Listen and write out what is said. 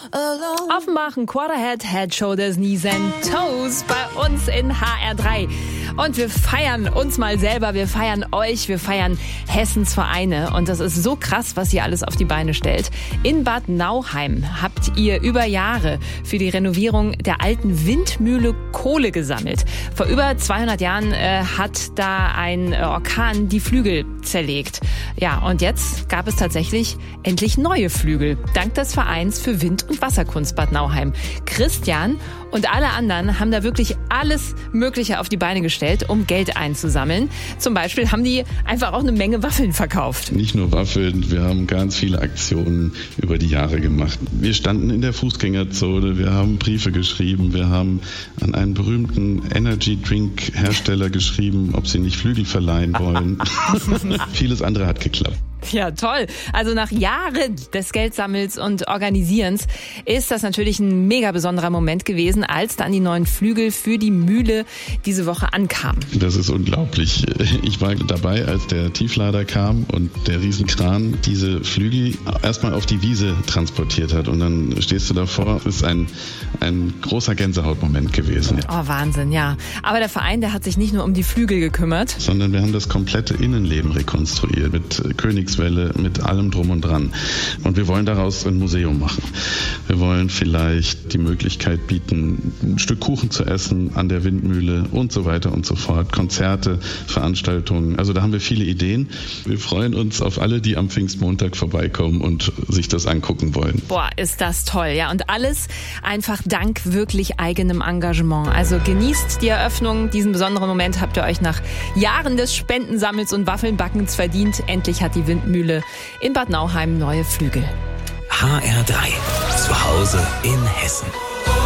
Offenbach, ein Quarterhead, Head, Shoulders, Knees and Toes bei uns in HR3. Und wir feiern uns mal selber, wir feiern euch, wir feiern Hessens Vereine. Und das ist so krass, was ihr alles auf die Beine stellt. In Bad Nauheim habt ihr über Jahre für die Renovierung der alten Windmühle Kohle gesammelt. Vor über 200 Jahren hat da ein Orkan die Flügel zerlegt. Ja, und jetzt gab es tatsächlich endlich neue Flügel, dank des Vereins für Wind- und Wasserkunst Bad Nauheim. Christian und alle anderen haben da wirklich alles Mögliche auf die Beine gestellt, um Geld einzusammeln. Zum Beispiel haben die einfach auch eine Menge Waffeln verkauft. Nicht nur Waffeln, wir haben ganz viele Aktionen über die Jahre gemacht. Wir standen in der Fußgängerzone, wir haben Briefe geschrieben, wir haben an einen berühmten Energy-Drink-Hersteller geschrieben, ob sie nicht Flügel verleihen wollen. Vieles andere hat geklappt. Ja, toll. Also nach Jahren des Geldsammels und Organisierens ist das natürlich ein mega besonderer Moment gewesen, als dann die neuen Flügel für die Mühle diese Woche ankamen. Das ist unglaublich. Ich war dabei, als der Tieflader kam und der Riesenkran diese Flügel erstmal auf die Wiese transportiert hat. Und dann stehst du davor. Das ist ein großer Gänsehautmoment gewesen. Oh, Wahnsinn, ja. Aber der Verein, der hat sich nicht nur um die Flügel gekümmert, sondern wir haben das komplette Innenleben rekonstruiert mit Königswelle, mit allem drum und dran. Und wir wollen daraus ein Museum machen. Wir wollen vielleicht die Möglichkeit bieten, ein Stück Kuchen zu essen an der Windmühle und so weiter und so fort. Konzerte, Veranstaltungen. Also da haben wir viele Ideen. Wir freuen uns auf alle, die am Pfingstmontag vorbeikommen und sich das angucken wollen. Boah, ist das toll, ja. Und alles einfach dank wirklich eigenem Engagement. Also genießt die Eröffnung. Diesen besonderen Moment habt ihr euch nach Jahren des Spendensammels und Waffelnbackens verdient. Endlich hat die Windmühle in Bad Nauheim neue Flügel. HR3. Zu Hause in Hessen.